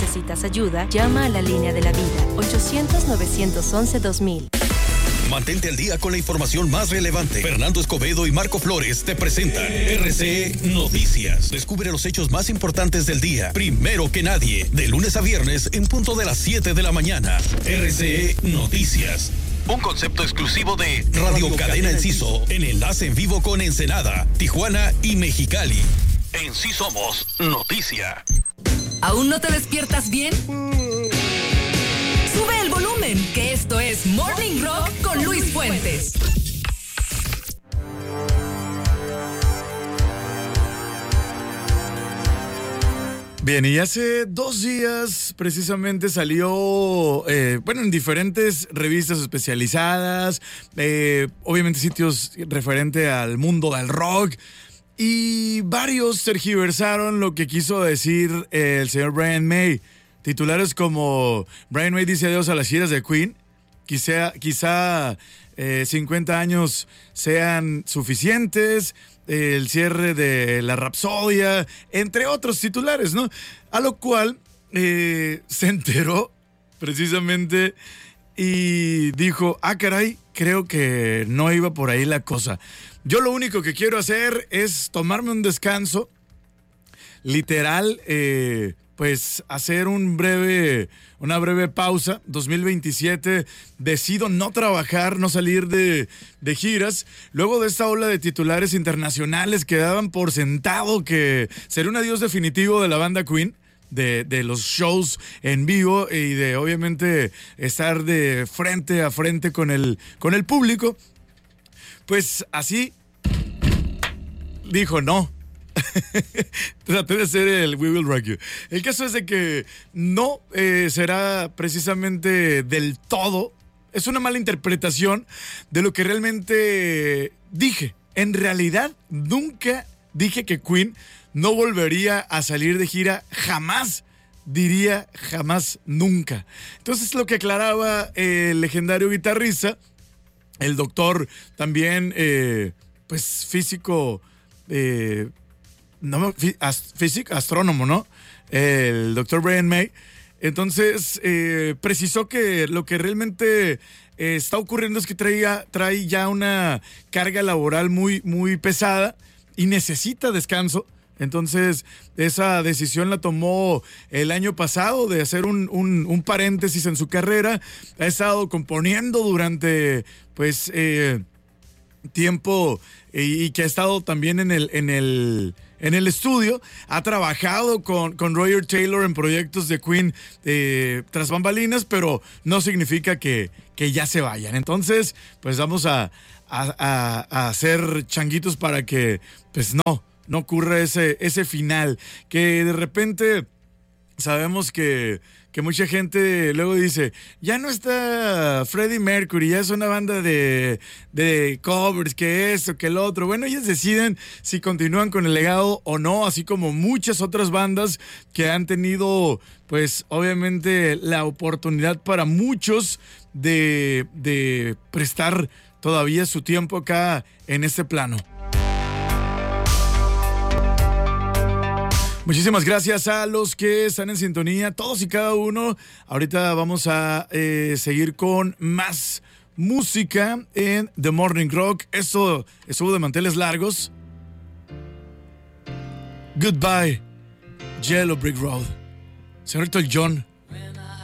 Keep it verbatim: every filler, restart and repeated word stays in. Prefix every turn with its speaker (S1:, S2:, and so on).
S1: necesitas ayuda, llama a la línea de la vida, ochocientos, novecientos once, dos mil.
S2: Mantente al día con la información más relevante. Fernando Escobedo y Marco Flores te presentan R C E Noticias. Descubre los hechos más importantes del día, primero que nadie, de lunes a viernes en punto de las siete de la mañana. R C E Noticias. Un concepto exclusivo de Radio Cadena Enciso, en enlace en vivo con Ensenada, Tijuana y Mexicali. En sí somos noticia.
S3: ¿Aún no te despiertas bien? Sube el volumen, que esto es Morning Rock con Luis Fuentes.
S4: Bien, y hace dos días precisamente salió, eh, bueno, en diferentes revistas especializadas, eh, obviamente sitios referente al mundo del rock, y varios tergiversaron lo que quiso decir eh, el señor Brian May. Titulares como Brian May dice adiós a las giras de Queen, quizá, quizá eh, cincuenta años sean suficientes, eh, el cierre de la Rapsodia, entre otros titulares, ¿no? A lo cual eh, se enteró precisamente y dijo, ah, caray, creo que no iba por ahí la cosa. Yo lo único que quiero hacer es tomarme un descanso, literal, eh, pues hacer un breve, una breve pausa. dos mil veintisiete decido no trabajar, no salir de, de giras. Luego de esta ola de titulares internacionales que daban por sentado que sería un adiós definitivo de la banda Queen, de, de los shows en vivo y de obviamente estar de frente a frente con el, con el público, pues así dijo no. Traté de hacer el We Will Rock You. El caso es de que no eh, será precisamente del todo. Es una mala interpretación de lo que realmente dije. En realidad, nunca dije que Queen no volvería a salir de gira. Jamás diría jamás nunca. Entonces, lo que aclaraba el legendario guitarrista, el doctor también, eh, pues físico, eh, no, físico, astrónomo, ¿no? El doctor Brian May. Entonces, eh, precisó que lo que realmente eh, está ocurriendo es que traía, trae ya una carga laboral muy, muy pesada y necesita descanso. Entonces, esa decisión la tomó el año pasado de hacer un, un, un paréntesis en su carrera. Ha estado componiendo durante, pues, eh, tiempo y, y que ha estado también en el, en el, en el estudio. Ha trabajado con, con Roger Taylor en proyectos de Queen eh, tras bambalinas, pero no significa que, que ya se vayan. Entonces, pues vamos a, a, a, a hacer changuitos para que, pues no, no ocurra ese, ese final. Que de repente sabemos que, que mucha gente luego dice, ya no está Freddie Mercury, ya es una banda de, de covers, que esto, que el otro. Bueno, ellos deciden si continúan con el legado o no, así como muchas otras bandas que han tenido, pues, obviamente, la oportunidad para muchos de, de prestar todavía su tiempo acá en este plano. Muchísimas gracias a los que están en sintonía, todos y cada uno. Ahorita vamos a eh, seguir con más música en The Morning Rock. Esto estuvo de manteles largos. Goodbye, Yellow Brick Road. Señorito John.